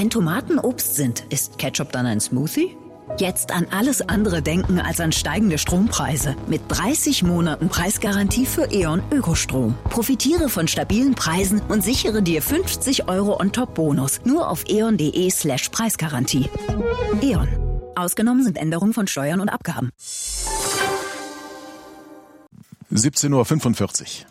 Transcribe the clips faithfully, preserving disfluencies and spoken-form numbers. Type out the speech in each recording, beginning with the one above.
Wenn Tomaten Obst sind, ist Ketchup dann ein Smoothie? Jetzt an alles andere denken als an steigende Strompreise. Mit dreißig Monaten Preisgarantie für E.ON Ökostrom. Profitiere von stabilen Preisen und sichere dir fünfzig Euro on-top-Bonus. Nur auf eon.de slash Preisgarantie. E.ON. Ausgenommen sind Änderungen von Steuern und Abgaben. siebzehn Uhr fünfundvierzig.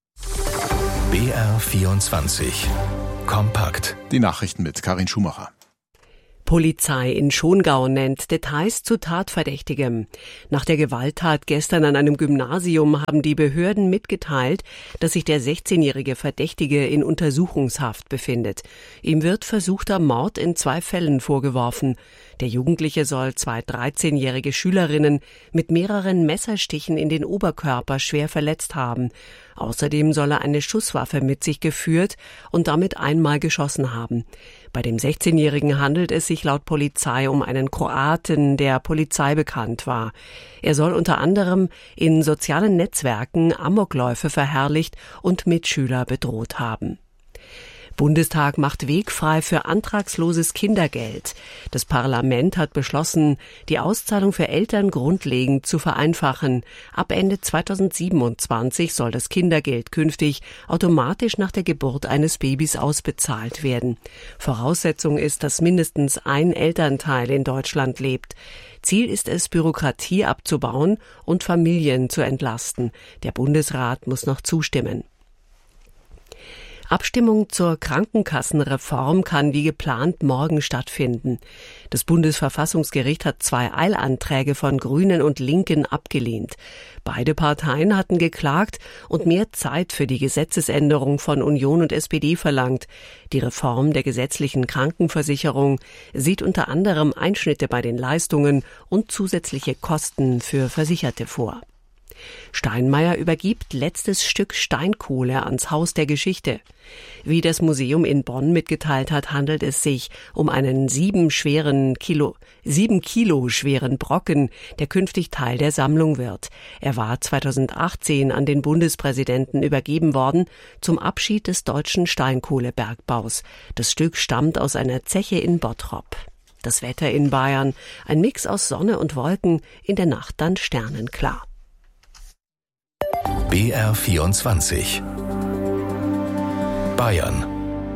B R vierundzwanzig. Kompakt. Die Nachrichten mit Karin Schumacher. Polizei in Schongau nennt Details zu Tatverdächtigem. Nach der Gewalttat gestern an einem Gymnasium haben die Behörden mitgeteilt, dass sich der sechzehnjährige Verdächtige in Untersuchungshaft befindet. Ihm wird versuchter Mord in zwei Fällen vorgeworfen. Der Jugendliche soll zwei dreizehnjährige Schülerinnen mit mehreren Messerstichen in den Oberkörper schwer verletzt haben. Außerdem soll er eine Schusswaffe mit sich geführt und damit einmal geschossen haben. Bei dem sechzehnjährigen handelt es sich laut Polizei um einen Kroaten, der Polizei bekannt war. Er soll unter anderem in sozialen Netzwerken Amokläufe verherrlicht und Mitschüler bedroht haben. Bundestag macht Weg frei für antragsloses Kindergeld. Das Parlament hat beschlossen, die Auszahlung für Eltern grundlegend zu vereinfachen. Ab Ende zweitausendsiebenundzwanzig soll das Kindergeld künftig automatisch nach der Geburt eines Babys ausbezahlt werden. Voraussetzung ist, dass mindestens ein Elternteil in Deutschland lebt. Ziel ist es, Bürokratie abzubauen und Familien zu entlasten. Der Bundesrat muss noch zustimmen. Abstimmung zur Krankenkassenreform kann wie geplant morgen stattfinden. Das Bundesverfassungsgericht hat zwei Eilanträge von Grünen und Linken abgelehnt. Beide Parteien hatten geklagt und mehr Zeit für die Gesetzesänderung von Union und S P D verlangt. Die Reform der gesetzlichen Krankenversicherung sieht unter anderem Einschnitte bei den Leistungen und zusätzliche Kosten für Versicherte vor. Steinmeier übergibt letztes Stück Steinkohle ans Haus der Geschichte. Wie das Museum in Bonn mitgeteilt hat, handelt es sich um einen sieben schweren Kilo, sieben Kilo schweren Brocken, der künftig Teil der Sammlung wird. Er war zweitausendachtzehn an den Bundespräsidenten übergeben worden zum Abschied des deutschen Steinkohlebergbaus. Das Stück stammt aus einer Zeche in Bottrop. Das Wetter in Bayern, ein Mix aus Sonne und Wolken, in der Nacht dann sternenklar. B R vierundzwanzig. Bayern.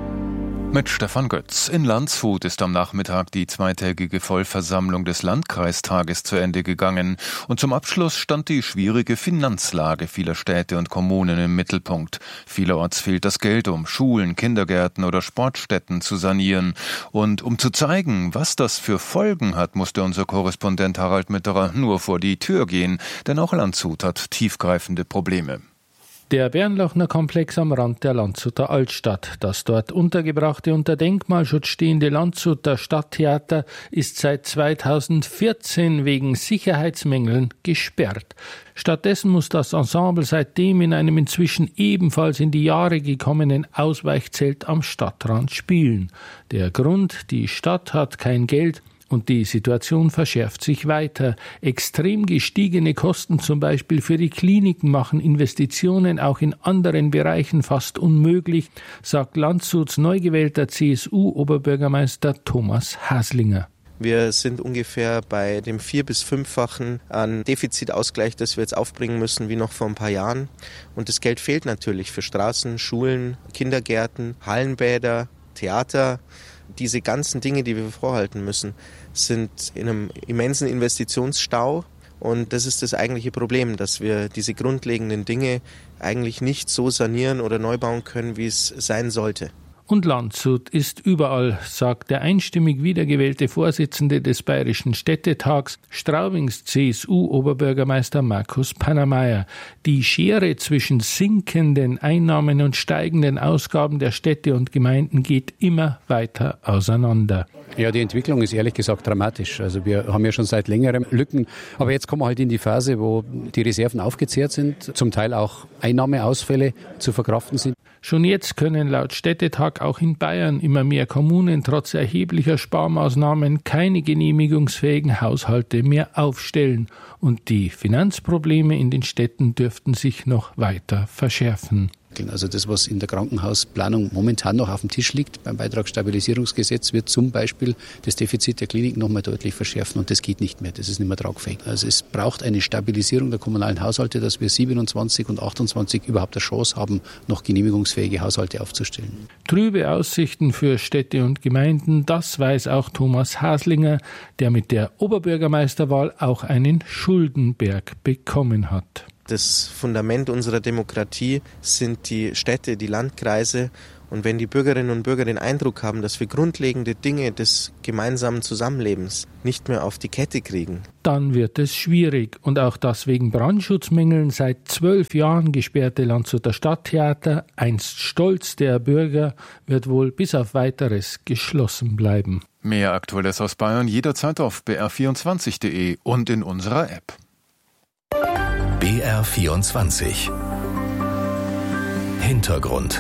Mit Stefan Götz. In Landshut ist am Nachmittag die zweitägige Vollversammlung des Landkreistages zu Ende gegangen. Und zum Abschluss stand die schwierige Finanzlage vieler Städte und Kommunen im Mittelpunkt. Vielerorts fehlt das Geld, um Schulen, Kindergärten oder Sportstätten zu sanieren. Und um zu zeigen, was das für Folgen hat, musste unser Korrespondent Harald Mitterer nur vor die Tür gehen. Denn auch Landshut hat tiefgreifende Probleme. Der Bernlochner Komplex am Rand der Landshuter Altstadt. Das dort untergebrachte, unter Denkmalschutz stehende Landshuter Stadttheater ist seit zweitausendvierzehn wegen Sicherheitsmängeln gesperrt. Stattdessen muss das Ensemble seitdem in einem inzwischen ebenfalls in die Jahre gekommenen Ausweichzelt am Stadtrand spielen. Der Grund: die Stadt hat kein Geld. Und die Situation verschärft sich weiter. Extrem gestiegene Kosten zum Beispiel für die Kliniken machen Investitionen auch in anderen Bereichen fast unmöglich, sagt Landshuts neu gewählter C S U-Oberbürgermeister Thomas Haslinger. Wir sind ungefähr bei dem vier- bis fünffachen an Defizitausgleich, das wir jetzt aufbringen müssen, wie noch vor ein paar Jahren. Und das Geld fehlt natürlich für Straßen, Schulen, Kindergärten, Hallenbäder, Theater. Diese ganzen Dinge, die wir vorhalten müssen, sind in einem immensen Investitionsstau. Und das ist das eigentliche Problem, dass wir diese grundlegenden Dinge eigentlich nicht so sanieren oder neu bauen können, wie es sein sollte. Und Landshut ist überall, sagt der einstimmig wiedergewählte Vorsitzende des Bayerischen Städtetags, Straubings C S U-Oberbürgermeister Markus Pannermeier. Die Schere zwischen sinkenden Einnahmen und steigenden Ausgaben der Städte und Gemeinden geht immer weiter auseinander. Ja, die Entwicklung ist ehrlich gesagt dramatisch. Also wir haben ja schon seit längerem Lücken. Aber jetzt kommen wir halt in die Phase, wo die Reserven aufgezehrt sind, zum Teil auch Einnahmeausfälle zu verkraften sind. Schon jetzt können laut Städtetag auch in Bayern immer mehr Kommunen trotz erheblicher Sparmaßnahmen keine genehmigungsfähigen Haushalte mehr aufstellen. Und die Finanzprobleme in den Städten dürften sich noch weiter verschärfen. entwickeln. Also das, was in der Krankenhausplanung momentan noch auf dem Tisch liegt beim Beitragsstabilisierungsgesetz, wird zum Beispiel das Defizit der Kliniken nochmal deutlich verschärfen und das geht nicht mehr. Das ist nicht mehr tragfähig. Also es braucht eine Stabilisierung der kommunalen Haushalte, dass wir siebenundzwanzig und achtundzwanzig überhaupt eine Chance haben, noch genehmigungsfähige Haushalte aufzustellen. Trübe Aussichten für Städte und Gemeinden, das weiß auch Thomas Haslinger, der mit der Oberbürgermeisterwahl auch einen Schuldenberg bekommen hat. Das Fundament unserer Demokratie sind die Städte, die Landkreise. Und wenn die Bürgerinnen und Bürger den Eindruck haben, dass wir grundlegende Dinge des gemeinsamen Zusammenlebens nicht mehr auf die Kette kriegen, dann wird es schwierig. Und auch das wegen Brandschutzmängeln seit zwölf Jahren gesperrte Landshuter Stadttheater, einst Stolz der Bürger, wird wohl bis auf Weiteres geschlossen bleiben. Mehr Aktuelles aus Bayern jederzeit auf b r vierundzwanzig punkt d e und in unserer App. B R vierundzwanzig. Hintergrund.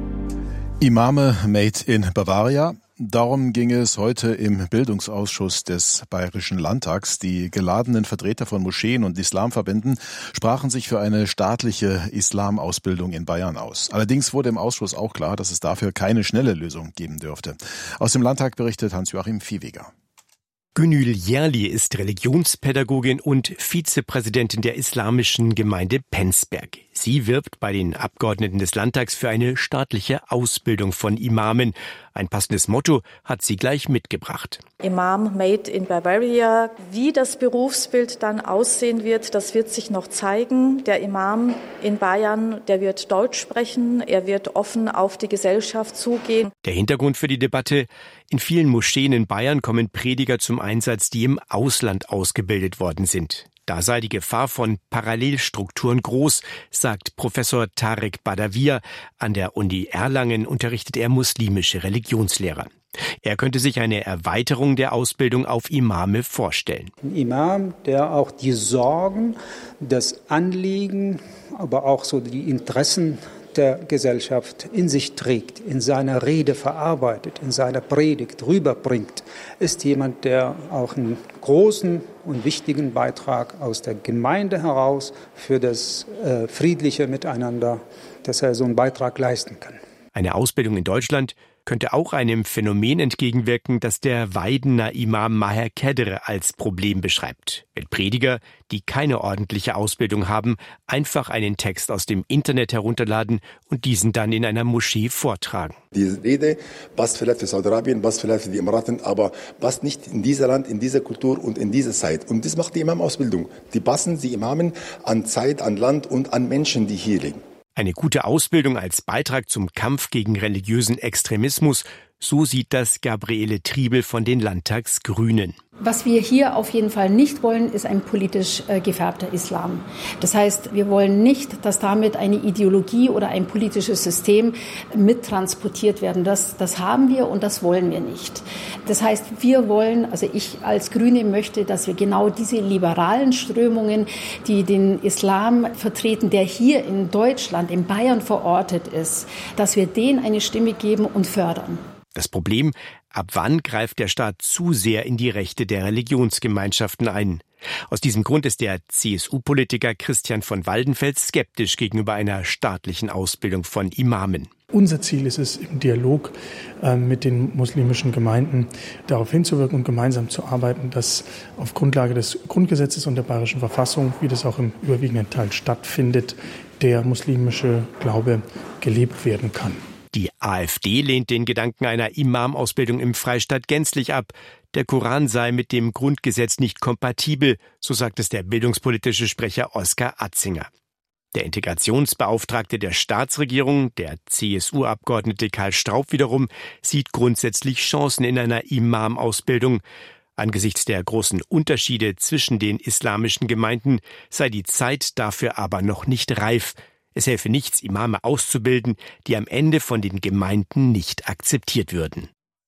Imame made in Bavaria. Darum ging es heute im Bildungsausschuss des Bayerischen Landtags. Die geladenen Vertreter von Moscheen und Islamverbänden sprachen sich für eine staatliche Islamausbildung in Bayern aus. Allerdings wurde im Ausschuss auch klar, dass es dafür keine schnelle Lösung geben dürfte. Aus dem Landtag berichtet Hans-Joachim Viehweger. Gönül Yerli ist Religionspädagogin und Vizepräsidentin der islamischen Gemeinde Penzberg. Sie wirbt bei den Abgeordneten des Landtags für eine staatliche Ausbildung von Imamen. Ein passendes Motto hat sie gleich mitgebracht. Imam made in Bavaria. Wie das Berufsbild dann aussehen wird, das wird sich noch zeigen. Der Imam in Bayern, der wird Deutsch sprechen, er wird offen auf die Gesellschaft zugehen. Der Hintergrund für die Debatte: In vielen Moscheen in Bayern kommen Prediger zum Einsatz, die im Ausland ausgebildet worden sind. Da sei die Gefahr von Parallelstrukturen groß, sagt Professor Tarek Badawier. An der Uni Erlangen unterrichtet er muslimische Religionslehrer. Er könnte sich eine Erweiterung der Ausbildung auf Imame vorstellen. Ein Imam, der auch die Sorgen, das Anliegen, aber auch so die Interessen der Gesellschaft in sich trägt, in seiner Rede verarbeitet, in seiner Predigt rüberbringt, ist jemand, der auch einen großen und wichtigen Beitrag aus der Gemeinde heraus für das äh, friedliche Miteinander, dass er so einen Beitrag leisten kann. Eine Ausbildung in Deutschland könnte auch einem Phänomen entgegenwirken, das der Weidener Imam Maher Kedere als Problem beschreibt. Wenn Prediger, die keine ordentliche Ausbildung haben, einfach einen Text aus dem Internet herunterladen und diesen dann in einer Moschee vortragen. Diese Rede passt vielleicht für Saudi-Arabien, passt vielleicht für die Emiraten, aber passt nicht in dieser Land, in dieser Kultur und in dieser Zeit. Und das macht die Imam-Ausbildung. Die passen die Imamen an Zeit, an Land und an Menschen, die hier leben. Eine gute Ausbildung als Beitrag zum Kampf gegen religiösen Extremismus, so sieht das Gabriele Triebel von den Landtagsgrünen. Was wir hier auf jeden Fall nicht wollen, ist ein politisch äh, gefärbter Islam. Das heißt, wir wollen nicht, dass damit eine Ideologie oder ein politisches System mittransportiert werden. Das, das haben wir und das wollen wir nicht. Das heißt, wir wollen, also ich als Grüne möchte, dass wir genau diese liberalen Strömungen, die den Islam vertreten, der hier in Deutschland, in Bayern verortet ist, dass wir denen eine Stimme geben und fördern. Das Problem: Ab wann greift der Staat zu sehr in die Rechte der Religionsgemeinschaften ein? Aus diesem Grund ist der C S U-Politiker Christian von Waldenfels skeptisch gegenüber einer staatlichen Ausbildung von Imamen. Unser Ziel ist es, im Dialog äh, mit den muslimischen Gemeinden darauf hinzuwirken und gemeinsam zu arbeiten, dass auf Grundlage des Grundgesetzes und der bayerischen Verfassung, wie das auch im überwiegenden Teil stattfindet, der muslimische Glaube gelebt werden kann. Die AfD lehnt den Gedanken einer Imamausbildung im Freistaat gänzlich ab. Der Koran sei mit dem Grundgesetz nicht kompatibel, so sagt es der bildungspolitische Sprecher Oskar Atzinger. Der Integrationsbeauftragte der Staatsregierung, der C S U-Abgeordnete Karl Straub wiederum, sieht grundsätzlich Chancen in einer Imamausbildung. Angesichts der großen Unterschiede zwischen den islamischen Gemeinden sei die Zeit dafür aber noch nicht reif. Es helfe nichts, Imame auszubilden, die am Ende von den Gemeinden nicht akzeptiert würden.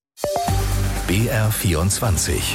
B R vierundzwanzig.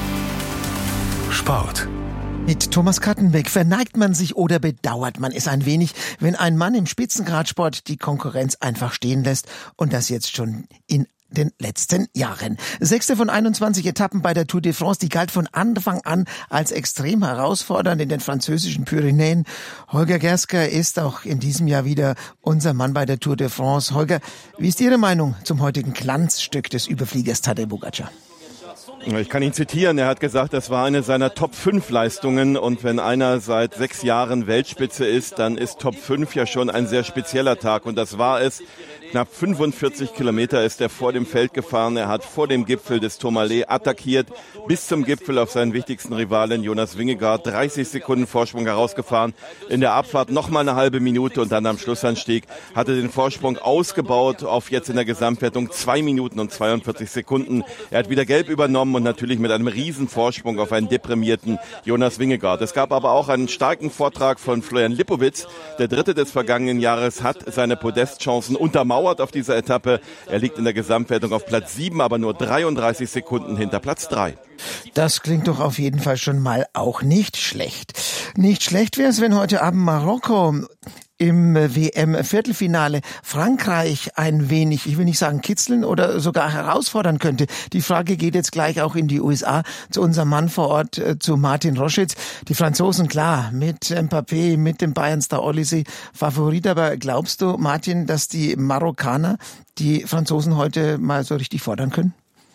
Sport. Mit Thomas Kattenbeck verneigt man sich oder bedauert man es ein wenig, wenn ein Mann im Spitzenradsport die Konkurrenz einfach stehen lässt und das jetzt schon in den letzten Jahren. Sechste von einundzwanzig Etappen bei der Tour de France, die galt von Anfang an als extrem herausfordernd in den französischen Pyrenäen. Holger Gersker ist auch in diesem Jahr wieder unser Mann bei der Tour de France. Holger, wie ist Ihre Meinung zum heutigen Glanzstück des Überfliegers Tadej Pogačar? Ich kann ihn zitieren. Er hat gesagt, das war eine seiner Top fünf Leistungen. Und wenn einer seit sechs Jahren Weltspitze ist, dann ist Top fünf ja schon ein sehr spezieller Tag. Und das war es. Knapp fünfundvierzig Kilometer ist er vor dem Feld gefahren. Er hat vor dem Gipfel des Tourmalet attackiert, bis zum Gipfel auf seinen wichtigsten Rivalen Jonas Vingegaard. dreißig Sekunden Vorsprung herausgefahren. In der Abfahrt nochmal eine halbe Minute und dann am Schlussanstieg hat er den Vorsprung ausgebaut auf jetzt in der Gesamtwertung zwei Minuten und zweiundvierzig Sekunden. Er hat wieder gelb übernommen und natürlich mit einem riesen Vorsprung auf einen deprimierten Jonas Vingegaard. Es gab aber auch einen starken Vortrag von Florian Lipowitz. Der Dritte des vergangenen Jahres hat seine Podestchancen untermauert auf dieser Etappe. Er liegt in der Gesamtwertung auf Platz sieben, aber nur dreiunddreißig Sekunden hinter Platz drei. Das klingt doch auf jeden Fall schon mal auch nicht schlecht. Nicht schlecht wäre es, wenn heute Abend Marokko im W M-Viertelfinale Frankreich ein wenig, ich will nicht sagen kitzeln oder sogar herausfordern könnte. Die Frage geht jetzt gleich auch in die U S A zu unserem Mann vor Ort, zu Martin Roschitz. Die Franzosen, klar, mit Mbappé, mit dem Bayern-Star Olysee Favorit. Aber glaubst du, Martin, dass die Marokkaner die Franzosen heute mal so richtig fordern können?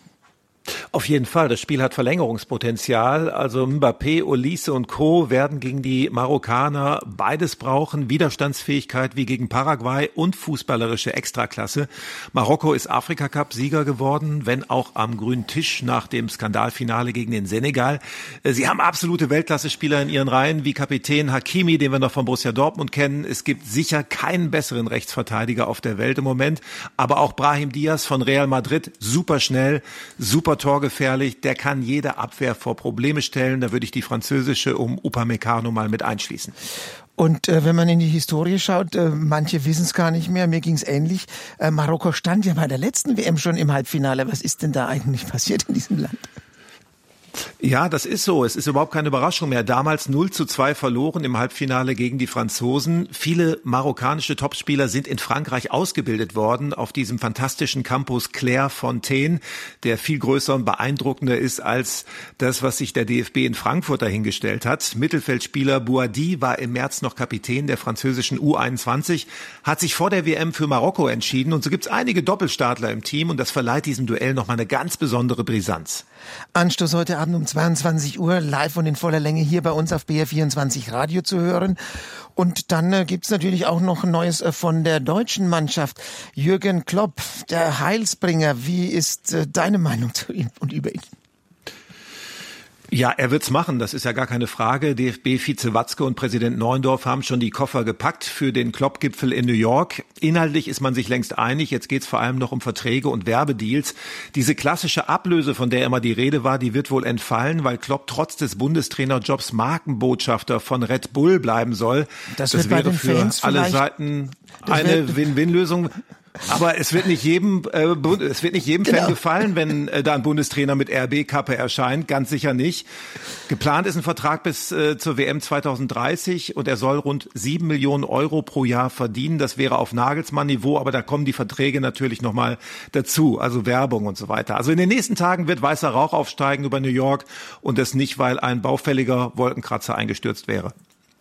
Auf jeden Fall. Das Spiel hat Verlängerungspotenzial. Also Mbappé, Olise und Co. werden gegen die Marokkaner beides brauchen. Widerstandsfähigkeit wie gegen Paraguay und fußballerische Extraklasse. Marokko ist Afrika-Cup-Sieger geworden, wenn auch am grünen Tisch nach dem Skandalfinale gegen den Senegal. Sie haben absolute Weltklasse-Spieler in ihren Reihen, wie Kapitän Hakimi, den wir noch von Borussia Dortmund kennen. Es gibt sicher keinen besseren Rechtsverteidiger auf der Welt im Moment. Aber auch Brahim Diaz von Real Madrid, super schnell, super torgefährlich, der kann jede Abwehr vor Probleme stellen. Da würde ich die französische um Upamecano mal mit einschließen. Und äh, wenn man in die Historie schaut, äh, manche wissen es gar nicht mehr, mir ging es ähnlich. Äh, Marokko stand ja bei der letzten W M schon im Halbfinale. Was ist denn da eigentlich passiert in diesem Land? Ja, das ist so. Es ist überhaupt keine Überraschung mehr. Damals null zu zwei verloren im Halbfinale gegen die Franzosen. Viele marokkanische Topspieler sind in Frankreich ausgebildet worden auf diesem fantastischen Campus Clairefontaine, der viel größer und beeindruckender ist als das, was sich der D F B in Frankfurt dahingestellt hat. Mittelfeldspieler Bouhaddi war im März noch Kapitän der französischen U einundzwanzig, hat sich vor der W M für Marokko entschieden. Und so gibt es einige Doppelstartler im Team und das verleiht diesem Duell nochmal eine ganz besondere Brisanz. Anstoß heute Abend um zweiundzwanzig Uhr live und in voller Länge hier bei uns auf B R vierundzwanzig Radio zu hören. Und dann äh, gibt's natürlich auch noch ein Neues äh, von der deutschen Mannschaft. Jürgen Klopp, der Heilsbringer. Wie ist äh, deine Meinung zu ihm und über ihn? Ja, er wird's machen, das ist ja gar keine Frage. D F B-Vize Watzke und Präsident Neuendorf haben schon die Koffer gepackt für den Klopp-Gipfel in New York. Inhaltlich ist man sich längst einig, jetzt geht's vor allem noch um Verträge und Werbedeals. Diese klassische Ablöse, von der immer die Rede war, die wird wohl entfallen, weil Klopp trotz des Bundestrainerjobs Markenbotschafter von Red Bull bleiben soll. Das, das wäre für Fans alle Seiten eine Win-Win-Lösung. Aber es wird nicht jedem, äh, es wird nicht jedem genau. Fan gefallen, wenn äh, da ein Bundestrainer mit R B-Kappe erscheint. Ganz sicher nicht. Geplant ist ein Vertrag bis äh, zur W M zweitausenddreißig und er soll rund sieben Millionen Euro pro Jahr verdienen. Das wäre auf Nagelsmann-Niveau, aber da kommen die Verträge natürlich nochmal dazu, also Werbung und so weiter. Also in den nächsten Tagen wird weißer Rauch aufsteigen über New York und das nicht, weil ein baufälliger Wolkenkratzer eingestürzt wäre.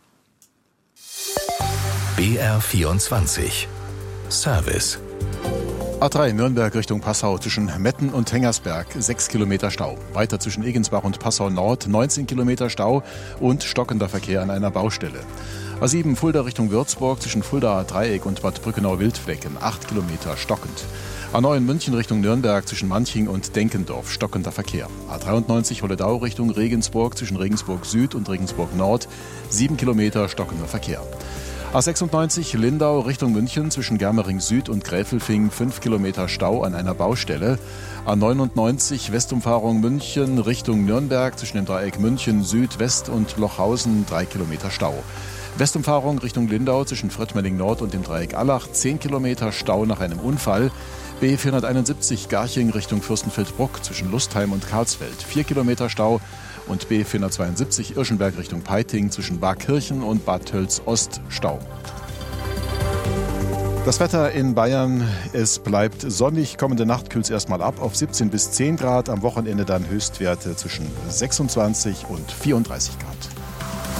B R vierundzwanzig Service. A drei Nürnberg Richtung Passau zwischen Metten und Hengersberg, sechs Kilometer Stau. Weiter zwischen Egensbach und Passau Nord, neunzehn Kilometer Stau und stockender Verkehr an einer Baustelle. A sieben Fulda Richtung Würzburg zwischen Fulda Dreieck und Bad Brückenau-Wildflecken, acht Kilometer stockend. A neun München Richtung Nürnberg zwischen Manching und Denkendorf, stockender Verkehr. A dreiundneunzig Holledau Richtung Regensburg zwischen Regensburg Süd und Regensburg Nord, sieben Kilometer stockender Verkehr. A sechsundneunzig Lindau Richtung München zwischen Germering Süd und Gräfelfing, fünf Kilometer Stau an einer Baustelle. A neunundneunzig Westumfahrung München Richtung Nürnberg zwischen dem Dreieck München Süd, West und Lochhausen, drei Kilometer Stau. Westumfahrung Richtung Lindau zwischen Fröttmelling Nord und dem Dreieck Allach, zehn Kilometer Stau nach einem Unfall. B vierhunderteinundsiebzig Garching Richtung Fürstenfeldbruck zwischen Lustheim und Karlsfeld, vier Kilometer Stau. Und B vierhundertzweiundsiebzig Irschenberg Richtung Peiting zwischen Barkirchen und Bad Tölz Ost Stau. Das Wetter in Bayern, es bleibt sonnig. Kommende Nacht kühlt es erstmal ab auf siebzehn bis zehn Grad. Am Wochenende dann Höchstwerte zwischen sechsundzwanzig und vierunddreißig Grad.